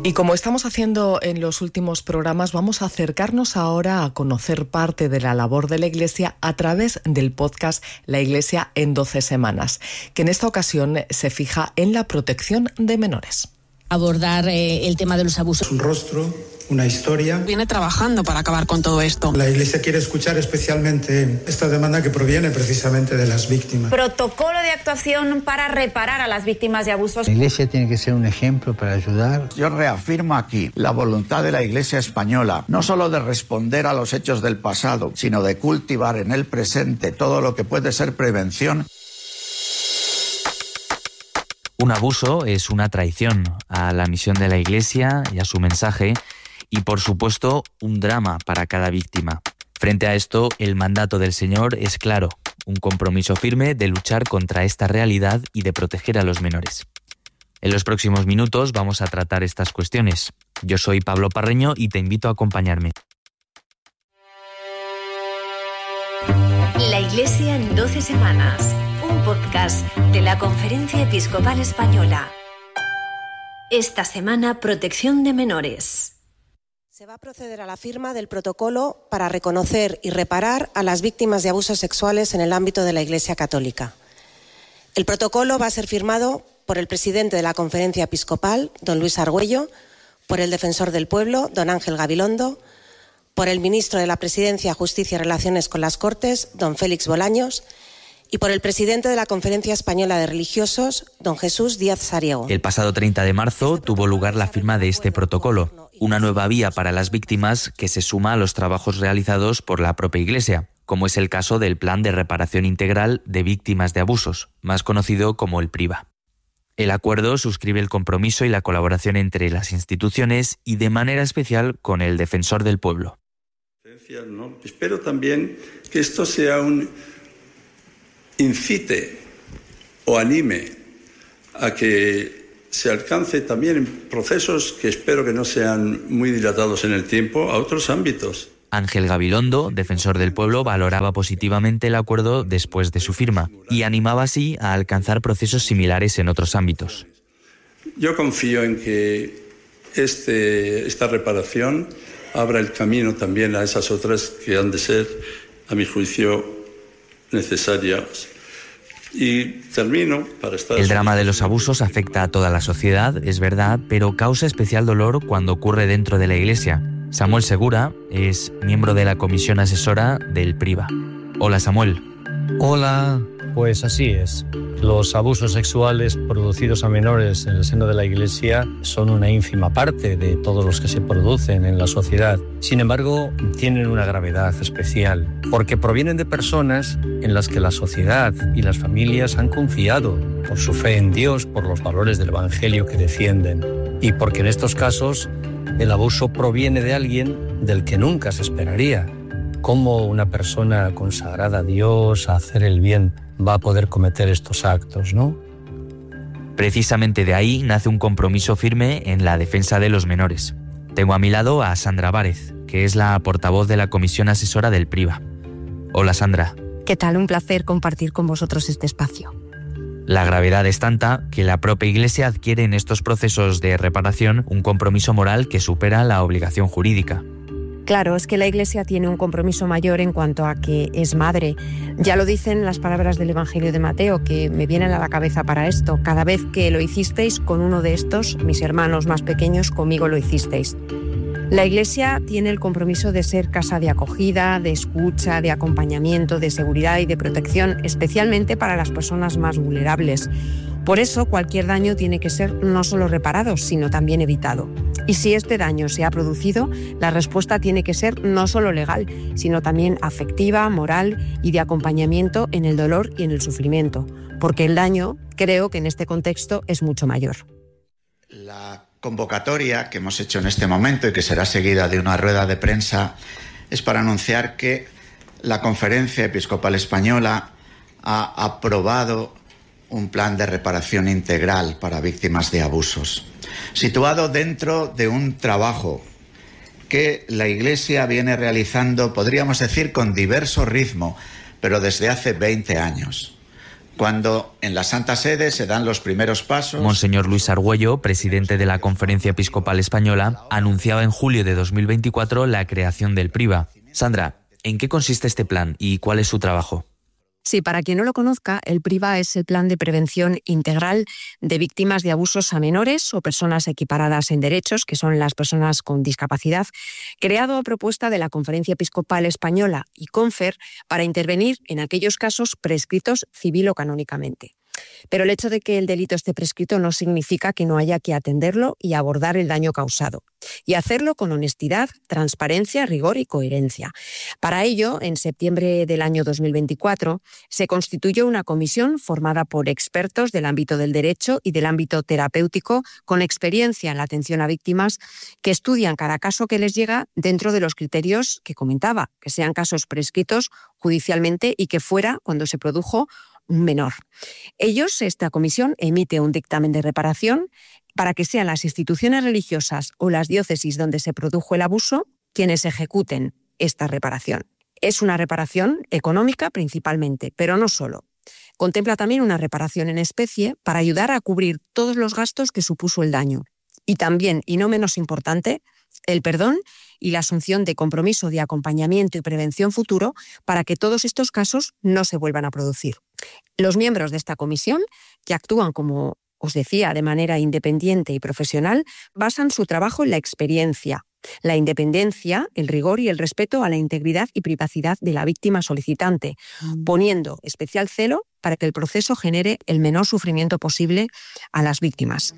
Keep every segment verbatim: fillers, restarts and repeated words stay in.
Y como estamos haciendo en los últimos programas, vamos a acercarnos ahora a conocer parte de la labor de la Iglesia a través del podcast La Iglesia en doce semanas, que en esta ocasión se fija en la protección de menores. Abordar eh, el tema de los abusos. Un rostro, una historia. Viene trabajando para acabar con todo esto. La Iglesia quiere escuchar especialmente esta demanda que proviene precisamente de las víctimas. Protocolo de actuación para reparar a las víctimas de abusos. La Iglesia tiene que ser un ejemplo para ayudar. Yo reafirmo aquí la voluntad de la Iglesia española, no solo de responder a los hechos del pasado, sino de cultivar en el presente todo lo que puede ser prevención. Un abuso es una traición a la misión de la Iglesia y a su mensaje y, por supuesto, un drama para cada víctima. Frente a esto, el mandato del Señor es claro, un compromiso firme de luchar contra esta realidad y de proteger a los menores. En los próximos minutos vamos a tratar estas cuestiones. Yo soy Pablo Parreño y te invito a acompañarme. La Iglesia en doce semanas. Un podcast de la Conferencia Episcopal Española. Esta semana, protección de menores. Se va a proceder a la firma del protocolo para reconocer y reparar a las víctimas de abusos sexuales en el ámbito de la Iglesia Católica. El protocolo va a ser firmado por el presidente de la Conferencia Episcopal, don Luis Argüello, por el defensor del pueblo, don Ángel Gabilondo, por el ministro de la Presidencia, Justicia y Relaciones con las Cortes, don Félix Bolaños, y por el presidente de la Conferencia Española de Religiosos, don Jesús Díaz Sariego. El pasado treinta de marzo tuvo lugar la firma de este protocolo, una nueva vía para las víctimas que se suma a los trabajos realizados por la propia Iglesia, como es el caso del Plan de Reparación Integral de Víctimas de Abusos, más conocido como el PRIVA. El acuerdo suscribe el compromiso y la colaboración entre las instituciones y de manera especial con el Defensor del Pueblo. ¿no? Espero también que esto sea un incite o anime a que se alcance también en procesos que espero que no sean muy dilatados en el tiempo a otros ámbitos. Ángel Gabilondo, defensor del pueblo, valoraba positivamente el acuerdo después de su firma y animaba así a alcanzar procesos similares en otros ámbitos. Yo confío en que este, esta reparación abra el camino también a esas otras que han de ser, a mi juicio, necesarias. Y termino para estar... El drama de los abusos afecta a toda la sociedad, es verdad, pero causa especial dolor cuando ocurre dentro de la Iglesia. Samuel Segura es miembro de la comisión asesora del PRIVA. Hola, Samuel. Hola, pues así es. Los abusos sexuales producidos a menores en el seno de la Iglesia son una ínfima parte de todos los que se producen en la sociedad. Sin embargo, tienen una gravedad especial, porque provienen de personas en las que la sociedad y las familias han confiado por su fe en Dios, por los valores del Evangelio que defienden, y porque en estos casos el abuso proviene de alguien del que nunca se esperaría. ¿Cómo una persona consagrada a Dios, a hacer el bien, va a poder cometer estos actos, no? Precisamente de ahí nace un compromiso firme en la defensa de los menores. Tengo a mi lado a Sandra Várez, que es la portavoz de la comisión asesora del PRIVA. Hola, Sandra. ¿Qué tal? Un placer compartir con vosotros este espacio. La gravedad es tanta que la propia Iglesia adquiere en estos procesos de reparación un compromiso moral que supera la obligación jurídica. Claro, es que la Iglesia tiene un compromiso mayor en cuanto a que es madre. Ya lo dicen las palabras del Evangelio de Mateo, que me vienen a la cabeza para esto. Cada vez que lo hicisteis con uno de estos, mis hermanos más pequeños, conmigo lo hicisteis. La Iglesia tiene el compromiso de ser casa de acogida, de escucha, de acompañamiento, de seguridad y de protección, especialmente para las personas más vulnerables. Por eso, cualquier daño tiene que ser no solo reparado, sino también evitado. Y si este daño se ha producido, la respuesta tiene que ser no solo legal, sino también afectiva, moral y de acompañamiento en el dolor y en el sufrimiento. Porque el daño, creo que en este contexto, es mucho mayor. La convocatoria que hemos hecho en este momento y que será seguida de una rueda de prensa es para anunciar que la Conferencia Episcopal Española ha aprobado un plan de reparación integral para víctimas de abusos, situado dentro de un trabajo que la Iglesia viene realizando, podríamos decir, con diverso ritmo, pero desde hace veinte años. cuando en la Santa Sede se dan los primeros pasos. Monseñor Luis Argüello, presidente de la Conferencia Episcopal Española, anunciaba en julio de dos mil veinticuatro la creación del PRIVA. Sandra, ¿en qué consiste este plan y cuál es su trabajo? Sí, para quien no lo conozca, el PRIVA es el Plan de Prevención Integral de Víctimas de Abusos a Menores o Personas Equiparadas en Derechos, que son las personas con discapacidad, creado a propuesta de la Conferencia Episcopal Española y CONFER para intervenir en aquellos casos prescritos civil o canónicamente. Pero el hecho de que el delito esté prescrito no significa que no haya que atenderlo y abordar el daño causado. Y hacerlo con honestidad, transparencia, rigor y coherencia. Para ello, en septiembre del año dos mil veinticuatro, se constituyó una comisión formada por expertos del ámbito del derecho y del ámbito terapéutico con experiencia en la atención a víctimas que estudian cada caso que les llega dentro de los criterios que comentaba, que sean casos prescritos judicialmente y que fuera cuando se produjo un menor. Ellos, esta comisión, emite un dictamen de reparación para que sean las instituciones religiosas o las diócesis donde se produjo el abuso quienes ejecuten esta reparación. Es una reparación económica principalmente, pero no solo. Contempla también una reparación en especie para ayudar a cubrir todos los gastos que supuso el daño. Y también, y no menos importante, el perdón y la asunción de compromiso de acompañamiento y prevención futuro para que todos estos casos no se vuelvan a producir. Los miembros de esta comisión, que actúan, como os decía, de manera independiente y profesional, basan su trabajo en la experiencia, la independencia, el rigor y el respeto a la integridad y privacidad de la víctima solicitante, poniendo especial celo para que el proceso genere el menor sufrimiento posible a las víctimas.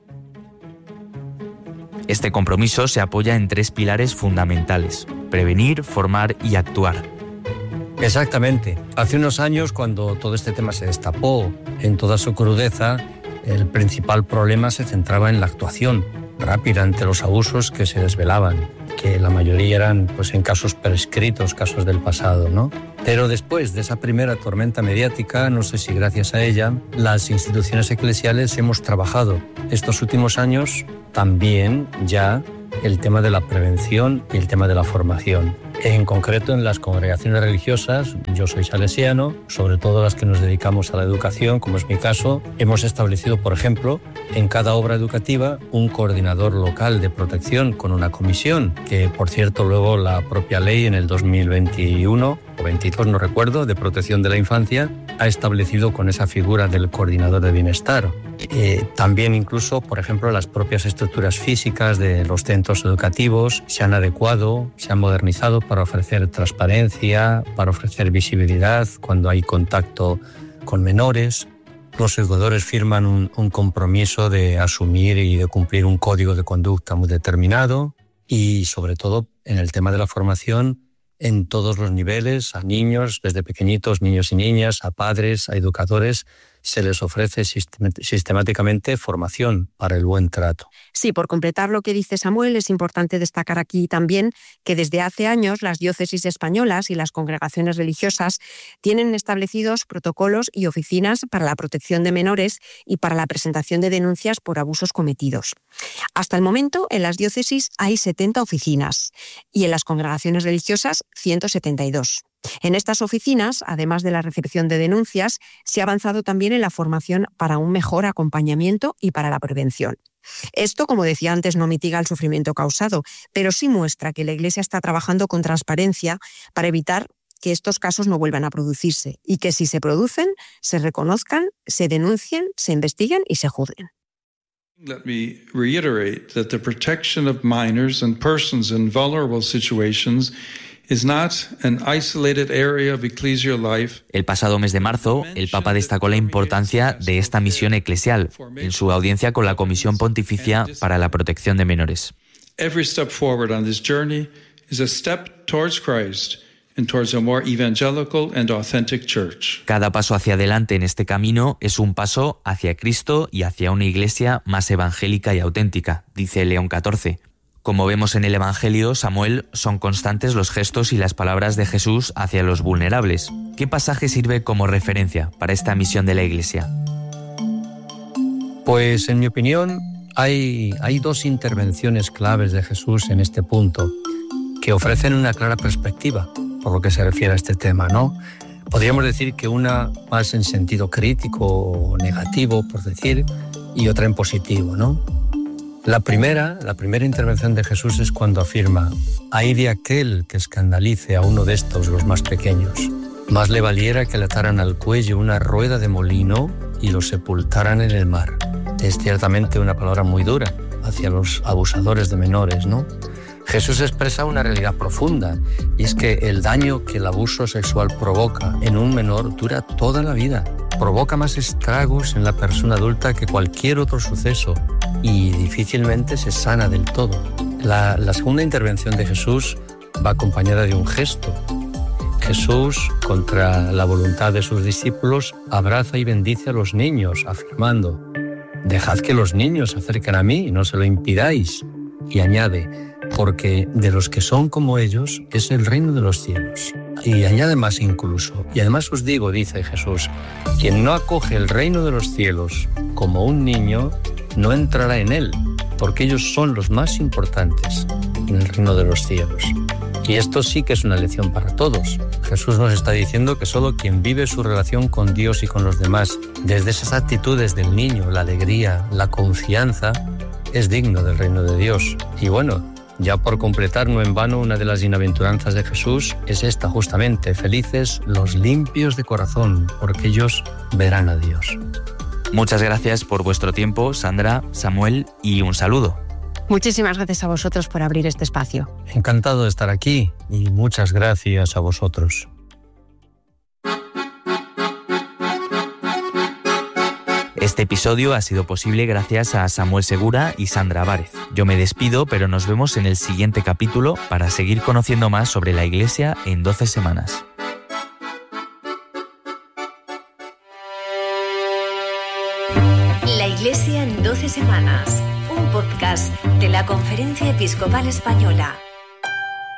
Este compromiso se apoya en tres pilares fundamentales: prevenir, formar y actuar. Exactamente. Hace unos años, cuando todo este tema se destapó en toda su crudeza, el principal problema se centraba en la actuación rápida ante los abusos que se desvelaban, que la mayoría eran pues, en casos prescritos, casos del pasado, ¿no? Pero después de esa primera tormenta mediática, no sé si gracias a ella, las instituciones eclesiales hemos trabajado estos últimos años también ya el tema de la prevención y el tema de la formación. En concreto, en las congregaciones religiosas, yo soy salesiano, sobre todo las que nos dedicamos a la educación, como es mi caso, hemos establecido, por ejemplo, en cada obra educativa un coordinador local de protección con una comisión, que por cierto luego la propia ley en el dos mil veintiuno o veintidós, no recuerdo, de protección de la infancia, ha establecido con esa figura del coordinador de bienestar. Eh, también incluso, por ejemplo, las propias estructuras físicas de los centros educativos se han adecuado, se han modernizado para ofrecer transparencia, para ofrecer visibilidad cuando hay contacto con menores. Los educadores firman un, un compromiso de asumir y de cumplir un código de conducta muy determinado y, sobre todo, en el tema de la formación, en todos los niveles, a niños, desde pequeñitos, niños y niñas, a padres, a educadores, se les ofrece sistemáticamente formación para el buen trato. Sí, por completar lo que dice Samuel, es importante destacar aquí también que desde hace años las diócesis españolas y las congregaciones religiosas tienen establecidos protocolos y oficinas para la protección de menores y para la presentación de denuncias por abusos cometidos. Hasta el momento, en las diócesis hay setenta oficinas y en las congregaciones religiosas ciento setenta y dos. En estas oficinas, además de la recepción de denuncias, se ha avanzado también en la formación para un mejor acompañamiento y para la prevención. Esto, como decía antes, no mitiga el sufrimiento causado, pero sí muestra que la Iglesia está trabajando con transparencia para evitar que estos casos no vuelvan a producirse y que si se producen, se reconozcan, se denuncien, se investiguen y se juzguen. Let me reiterate that the protection of minors and persons in vulnerable situations is not an isolated area of ecclesial life. El pasado mes de marzo, el Papa destacó la importancia de esta misión eclesial en su audiencia con la Comisión Pontificia para la Protección de Menores. Every step forward on this journey is a step towards Christ and towards a more evangelical and authentic church. Cada paso hacia adelante en este camino es un paso hacia Cristo y hacia una iglesia más evangélica y auténtica, dice León catorce. Como vemos en el Evangelio, Samuel, son constantes los gestos y las palabras de Jesús hacia los vulnerables. ¿Qué pasaje sirve como referencia para esta misión de la Iglesia? Pues, en mi opinión, hay, hay dos intervenciones claves de Jesús en este punto que ofrecen una clara perspectiva por lo que se refiere a este tema, ¿no? Podríamos decir que una más en sentido crítico o negativo, por decir, y otra en positivo, ¿no? La primera, la primera intervención de Jesús es cuando afirma: «Ay de aquel que escandalice a uno de estos, los más pequeños. Más le valiera que le ataran al cuello una rueda de molino y lo sepultaran en el mar». Es ciertamente una palabra muy dura hacia los abusadores de menores, ¿no? Jesús expresa una realidad profunda, y es que el daño que el abuso sexual provoca en un menor dura toda la vida. Provoca más estragos en la persona adulta que cualquier otro suceso y difícilmente se sana del todo. La, la segunda intervención de Jesús va acompañada de un gesto. Jesús, contra la voluntad de sus discípulos, abraza y bendice a los niños, afirmando: «Dejad que los niños se acerquen a mí, no se lo impidáis». Y añade: «Porque de los que son como ellos es el reino de los cielos». Y añade más incluso: «Y además os digo», dice Jesús, «quien no acoge el reino de los cielos como un niño, no entrará en él, porque ellos son los más importantes en el reino de los cielos». Y esto sí que es una lección para todos. Jesús nos está diciendo que solo quien vive su relación con Dios y con los demás desde esas actitudes del niño, la alegría, la confianza, es digno del reino de Dios. Y bueno, ya por completar, no en vano, una de las bienaventuranzas de Jesús es esta justamente: felices los limpios de corazón, porque ellos verán a Dios. Muchas gracias por vuestro tiempo, Sandra, Samuel, y un saludo. Muchísimas gracias a vosotros por abrir este espacio. Encantado de estar aquí y muchas gracias a vosotros. Este episodio ha sido posible gracias a Samuel Segura y Sandra Várez. Yo me despido, pero nos vemos en el siguiente capítulo para seguir conociendo más sobre la Iglesia en doce semanas. La Iglesia en doce semanas, un podcast de la Conferencia Episcopal Española.